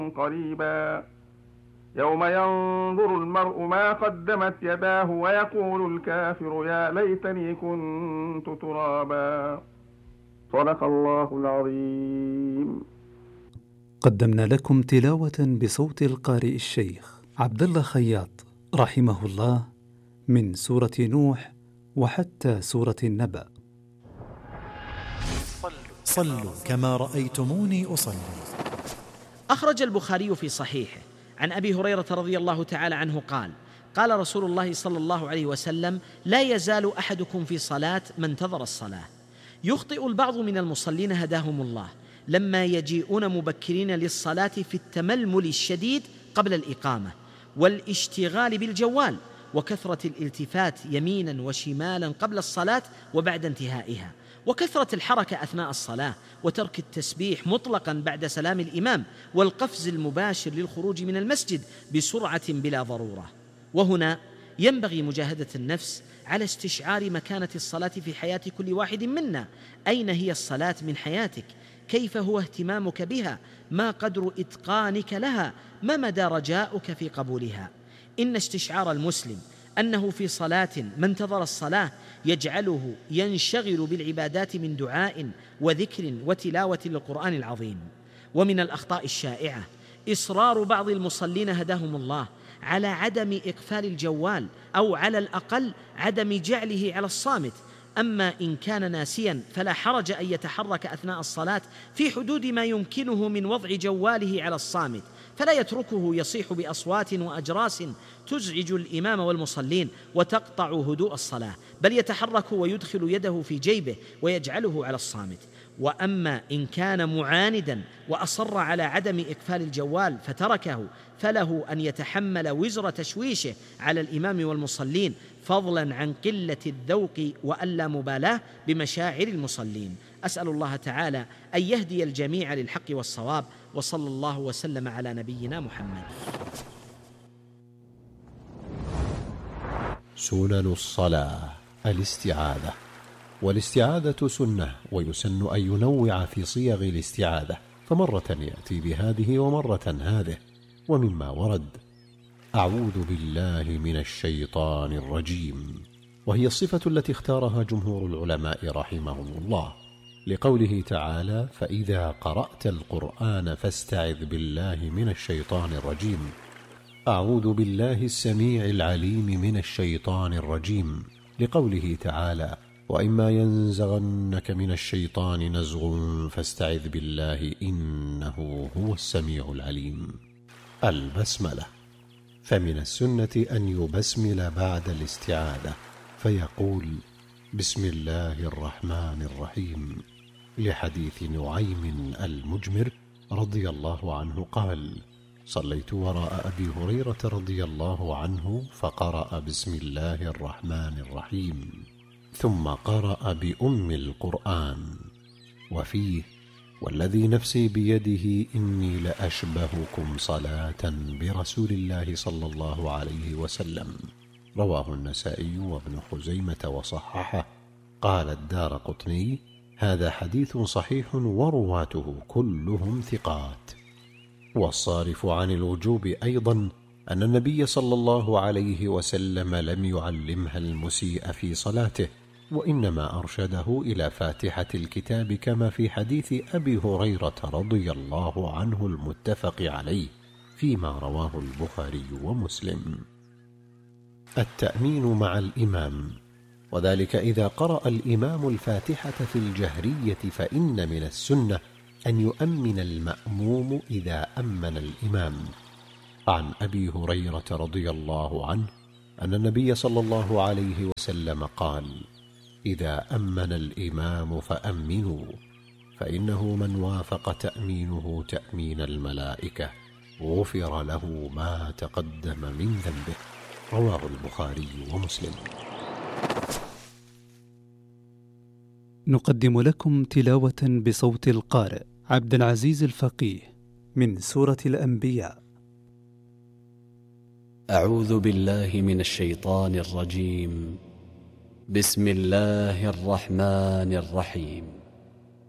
قريبا يوم ينظر المرء ما قدمت يداه ويقول الكافر يا ليتني كنت ترابا. صدق الله العظيم. قدمنا لكم تلاوة بصوت القارئ الشيخ عبد الله خياط رحمه الله من سورة نوح وحتى سورة النبأ. صلوا كما رأيتموني أصلي. أخرج البخاري في صحيحه عن أبي هريرة رضي الله تعالى عنه قال: قال رسول الله صلى الله عليه وسلم: لا يزال أحدكم في صلاة ما انتظر الصلاة. يخطئ البعض من المصلين هداهم الله لما يجيئون مبكرين للصلاة في التململ الشديد قبل الإقامة والاشتغال بالجوال وكثرة الالتفات يمينا وشمالا قبل الصلاة وبعد انتهائها، وكثرة الحركة أثناء الصلاة، وترك التسبيح مطلقا بعد سلام الإمام، والقفز المباشر للخروج من المسجد بسرعة بلا ضرورة. وهنا ينبغي مجاهدة النفس على استشعار مكانة الصلاة في حياة كل واحد منا. أين هي الصلاة من حياتك؟ كيف هو اهتمامك بها؟ ما قدر إتقانك لها؟ ما مدى رجاؤك في قبولها؟ إن استشعار المسلم أنه في صلاة ما انتظر الصلاة يجعله ينشغل بالعبادات من دعاء وذكر وتلاوة للقرآن العظيم. ومن الأخطاء الشائعة إصرار بعض المصلين هداهم الله على عدم إقفال الجوال، أو على الأقل عدم جعله على الصامت. أما إن كان ناسيا فلا حرج أن يتحرك أثناء الصلاة في حدود ما يمكنه من وضع جواله على الصامت، فلا يتركه يصيح بأصوات وأجراس تزعج الإمام والمصلين وتقطع هدوء الصلاة، بل يتحرك ويدخل يده في جيبه ويجعله على الصامت. وأما إن كان معاندا وأصر على عدم إقفال الجوال فتركه، فله أن يتحمل وزر تشويشه على الإمام والمصلين، فضلا عن قلة الذوق وألا مبالاة بمشاعر المصلين. أسأل الله تعالى أن يهدي الجميع للحق والصواب، وصلى الله وسلم على نبينا محمد. سنن الصلاة: الاستعاذة. والاستعاذة سنة، ويسن أن ينوع في صيغ الاستعاذة، فمرة يأتي بهذه ومرة هذه. ومما ورد: أعوذ بالله من الشيطان الرجيم، وهي الصفة التي اختارها جمهور العلماء رحمهم الله، لقوله تعالى: فإذا قرأت القرآن فاستعذ بالله من الشيطان الرجيم. أعوذ بالله السميع العليم من الشيطان الرجيم، لقوله تعالى: وإما ينزغنك من الشيطان نزغ فاستعذ بالله إنه هو السميع العليم. البسملة، فمن السنة أن يبسمل بعد الاستعاذة فيقول: بسم الله الرحمن الرحيم، لحديث نعيم المجمر رضي الله عنه قال: صليت وراء أبي هريرة رضي الله عنه فقرأ بسم الله الرحمن الرحيم، ثم قرأ بأم القرآن، وفيه: والذي نفسي بيده إني لأشبهكم صلاة برسول الله صلى الله عليه وسلم. رواه النسائي وابن خزيمة وصححه. قال الدارقطني: هذا حديث صحيح ورواته كلهم ثقات. والصارف عن الوجوب أيضا أن النبي صلى الله عليه وسلم لم يعلمها المسيء في صلاته، وإنما أرشده إلى فاتحة الكتاب، كما في حديث أبي هريرة رضي الله عنه المتفق عليه فيما رواه البخاري ومسلم. التأمين مع الإمام، وذلك إذا قرأ الإمام الفاتحة في الجهرية، فإن من السنة أن يؤمن المأموم إذا أمن الإمام. عن أبي هريرة رضي الله عنه أن النبي صلى الله عليه وسلم قال: إذا أمن الإمام فأمنوا، فإنه من وافق تأمينه تأمين الملائكة غفر له ما تقدم من ذنبه. رواه البخاري ومسلم. نقدم لكم تلاوة بصوت القارئ عبد العزيز الفقيه من سورة الأنبياء. أعوذ بالله من الشيطان الرجيم. بسم الله الرحمن الرحيم.